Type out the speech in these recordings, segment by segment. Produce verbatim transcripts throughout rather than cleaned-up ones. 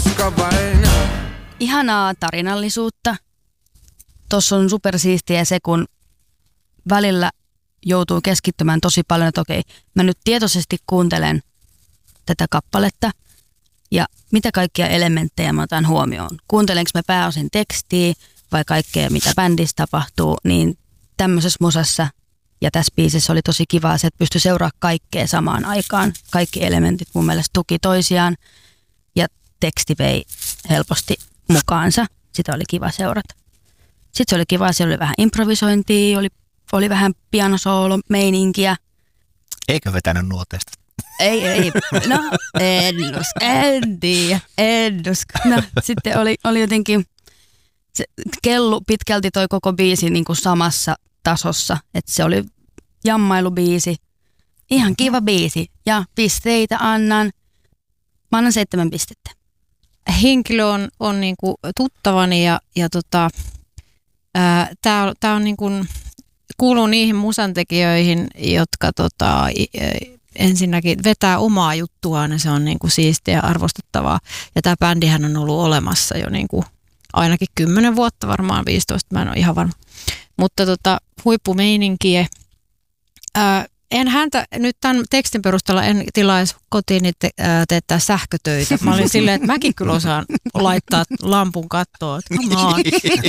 koska vain. Ihanaa tarinallisuutta. Tuossa on supersiistiä se, kun välillä joutuu keskittymään tosi paljon, että okei, mä nyt tietoisesti kuuntelen tätä kappaletta ja mitä kaikkia elementtejä mä otan huomioon. Kuuntelenko mä pääosin tekstiä vai kaikkea, mitä bändissä tapahtuu, niin tämmöisessä musassa ja tässä biisissä oli tosi kivaa se, että pystyi seuraamaan kaikkea samaan aikaan. Kaikki elementit mun mielestä tuki toisiaan ja teksti vei helposti mukaansa. Sitä oli kiva seurata. Sitten se oli kiva, siellä oli vähän improvisointia, oli, oli vähän pianosoolo-meininkiä. Eikö vetänyt nuoteesta? Ei, ei. No, en usko. En tiedä. En usko. No, sitten oli, oli jotenkin, se kellu pitkälti toi koko biisi niin kuin samassa tasossa. Että se oli jammailubiisi. Ihan kiva biisi. Ja pisteitä annan. Mä annan seitsemän pistettä. Henkilö on, on niin kuin tuttavani ja, ja tota, ää, tää, tää on niin kuin, kuuluu niihin musantekijöihin, jotka tota, ensinnäkin vetää omaa juttuaan ja se on niin kuin siistiä ja arvostettavaa. Ja tämä bändihän on ollut olemassa jo niin kuin ainakin kymmenen vuotta, varmaan viisitoista, mä en ole ihan varma. Mutta tota, huippumeininkiä. Ää, En häntä nyt tämän tekstin perusteella en tilaisi kotiin te, ää, teettää sähkötöitä. Mä olin silleen, että mäkin kyllä osaan laittaa lampun kattoon. Come on.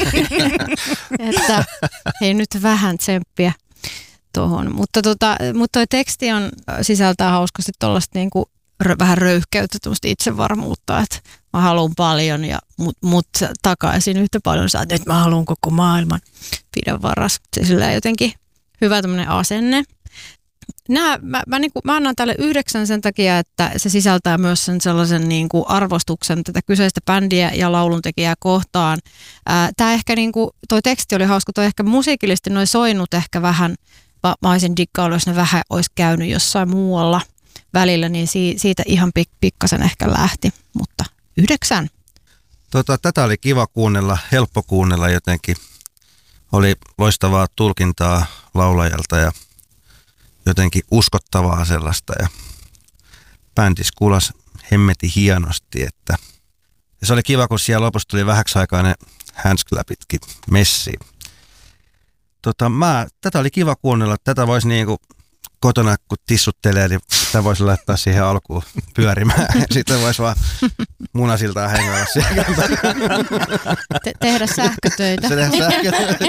Että hei nyt vähän tsemppiä tuohon. Mutta, tota, mutta toi teksti on, sisältää hauskasti tuollaista niinku, vähän röyhkeyttä, tuollaista itsevarmuutta, että mä haluan paljon ja mut, mut takaisin yhtä paljon. Sä, että nyt mä haluan koko maailman. Pidä varas. Se sillä jotenkin hyvä tämmöinen asenne. Nää, mä, mä, niin kuin, mä annan tälle yhdeksän sen takia, että se sisältää myös sen sellaisen niin kuin arvostuksen tätä kyseistä bändiä ja lauluntekijää kohtaan. Tämä ehkä, niin kuin, toi teksti oli hauska, toi ehkä musiikillisesti noi soinut ehkä vähän, mä, mä olisin diggaillut, jos ne vähän olisi käynyt jossain muualla välillä, niin si, siitä ihan pik, pikkasen ehkä lähti, mutta yhdeksän. Tota, tätä oli kiva kuunnella, helppo kuunnella jotenkin. Oli loistavaa tulkintaa laulajalta ja jotenkin uskottavaa sellaista ja bändis kuulas hemmeti hienosti, että ja se oli kiva, kun siellä lopussa tuli vähäksi aikaa ne handsclapitkin messiin. Tota, mä, tätä oli kiva kuunnella, tätä voisi niinku kotona kun tissuttelee, niin tätä voisi laittaa siihen alkuun pyörimään ja sitten voisi vaan munasiltaan hengailla siellä. Te- tehdä sähkötöitä. Se tehdä sähkötöitä.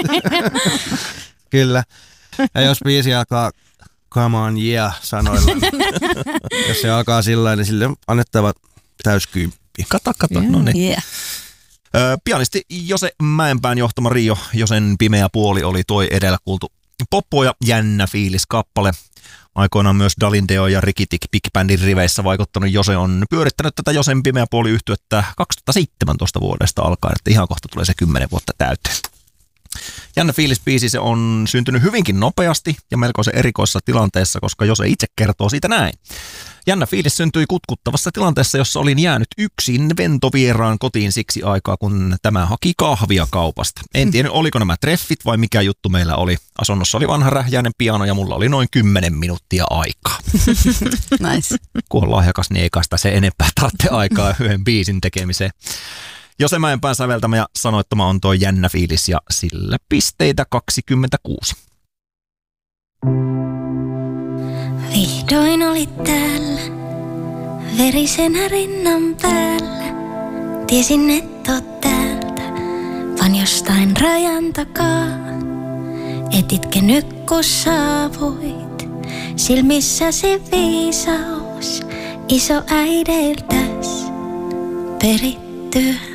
Kyllä. Ja jos biisi alkaa come on yeah sanoilla, jos se alkaa sillä niin sille on annettava täyskymppi. Kato, kato, Yeah. no niin. Yeah. Ö, pianisti Jose Mäenpään johtama Rio, Josen pimeä puoli oli toi edellä kuultu poppo ja jännä fiilis kappale. Aikoinaan myös Dalindeo ja Rikitik Big Bandin riveissä vaikuttanut Jose on pyörittänyt tätä Josen pimeä puoli -yhtyettä kaksituhattaseitsemäntoista vuodesta alkaen, että ihan kohta tulee se kymmenen vuotta täyteen. Jännä fiilisbiisi, se on syntynyt hyvinkin nopeasti ja melkoisen erikoisessa tilanteessa, koska Jose itse kertoo siitä näin. Jännä fiilis syntyi kutkuttavassa tilanteessa, jossa olin jäänyt yksin ventovieraan kotiin siksi aikaa, kun tämä haki kahvia kaupasta. En tiedä, oliko nämä treffit vai mikä juttu meillä oli. Asunnossa oli vanha rähjäinen piano ja mulla oli noin kymmenen minuuttia aikaa. Nice. Kun on lahjakas, niin ei kai sitä se enempää tarvitse aikaa yhden biisin tekemiseen. Jose Mäenpään säveltämä ja sanoittama on tuo jännä fiilis ja sillä pisteitä kaksikymmentäkuusi. Vihdoin olit täällä, verisenä rinnan päällä. Tiesin et oo täältä, vaan jostain rajan takaa. Etitkä nyt kun saavuit, silmissäsi viisaus, iso äideiltäs perittyä.